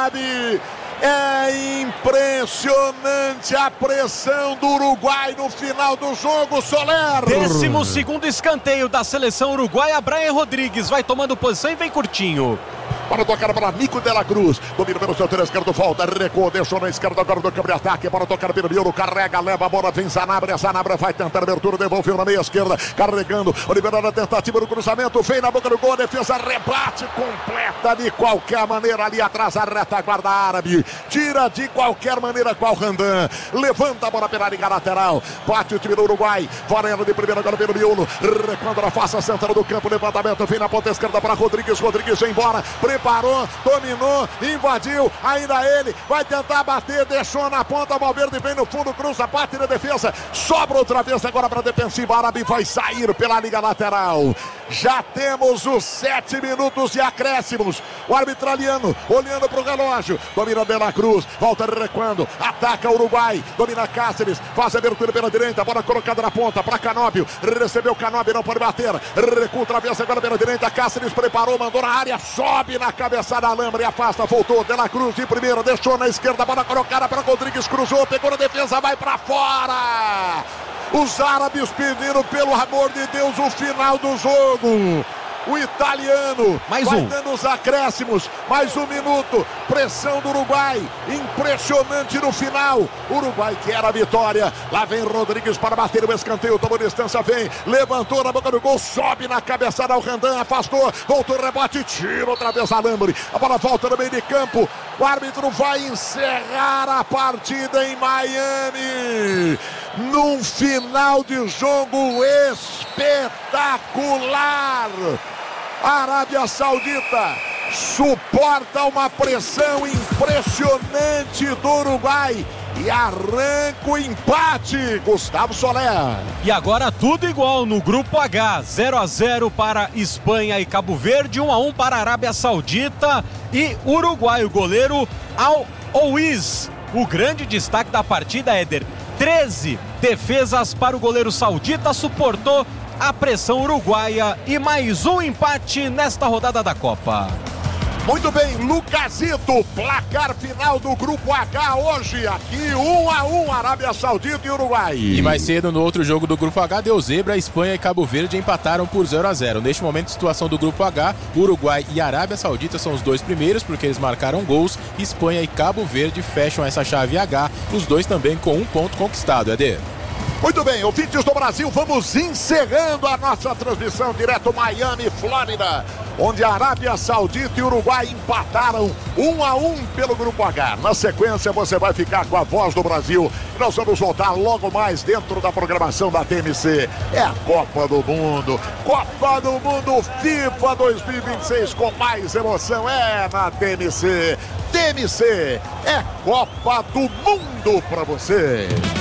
árabe. É impressionante a pressão do Uruguai no final do jogo, Soler. 12º escanteio da seleção uruguaia. Brian Rodrigues vai tomando posição e vem curtinho. Para tocar para Nico de la Cruz. Domina pelo seu tiro esquerdo, volta, recuou, deixou na esquerda agora do campo de ataque. Para tocar pelo Miolo, carrega, leva a bola, vem Sanabria vai tentar abertura, devolveu na meia esquerda, carregando, liberando a tentativa do cruzamento, vem na boca do gol, a defesa rebate, completa de qualquer maneira ali atrás a retaguarda árabe. Tira de qualquer maneira com o Randan. Levanta a bola pela liga lateral. Bate o time do Uruguai. Varela de primeira agora pelo Miolo. Recuando na face central do campo. Levantamento. Vem na ponta esquerda para Rodrigues. Rodrigues vai embora. Preparou. Dominou. Invadiu. Ainda ele. Vai tentar bater. Deixou na ponta. Valverde vem no fundo. Cruza. Bate na defesa. Sobra outra vez agora para a defensiva árabe. Vai sair pela liga lateral. Já temos os 7 minutos de acréscimos. O árbitro italiano olhando para o relógio. Domina De La Cruz, volta recuando, ataca o Uruguai, domina Cáceres, faz a abertura pela direita, bola colocada na ponta para Canóbio, recebeu Canóbio, não pode bater, recua outra vez agora pela direita, Cáceres preparou, mandou na área, sobe na cabeçada, alambre, afasta, voltou, De La Cruz de primeira, deixou na esquerda, bola colocada para Rodrigues, cruzou, pegou na defesa, vai para fora! Os árabes pediram, pelo amor de Deus, o final do jogo. O italiano vai dando os acréscimos, mais um minuto, pressão do Uruguai, impressionante no final, Uruguai quer a vitória, lá vem Rodrigues para bater o escanteio, tomou distância, vem, levantou na boca do gol, sobe na cabeçada ao Randan, afastou, voltou, rebote, tira outra vez alambre, a bola volta no meio de campo, o árbitro vai encerrar a partida em Miami, num final de jogo espetacular. A Arábia Saudita suporta uma pressão impressionante do Uruguai e arranca o empate, Gustavo Soler. E agora tudo igual no grupo H, 0-0 para Espanha e Cabo Verde, 1-1 para a Arábia Saudita e Uruguai. O goleiro Al-Ouiz, o grande destaque da partida, Éder, 13 defesas para o goleiro saudita, suportou a pressão uruguaia e mais um empate nesta rodada da Copa. Muito bem, Lucasito, placar final do Grupo H hoje, aqui 1-1, Arábia Saudita e Uruguai. E mais cedo no outro jogo do Grupo H deu zebra, Espanha e Cabo Verde empataram por 0-0. Neste momento, situação do Grupo H, Uruguai e Arábia Saudita são os dois primeiros porque eles marcaram gols, Espanha e Cabo Verde fecham essa chave H, os dois também com um ponto conquistado, Eder. Muito bem, ouvintes do Brasil, vamos encerrando a nossa transmissão direto Miami, Flórida, onde a Arábia Saudita e Uruguai empataram 1-1 pelo Grupo H. Na sequência, você vai ficar com a Voz do Brasil. Nós vamos voltar logo mais dentro da programação da TMC. É a Copa do Mundo FIFA 2026 com mais emoção. É na TMC. TMC é Copa do Mundo para você.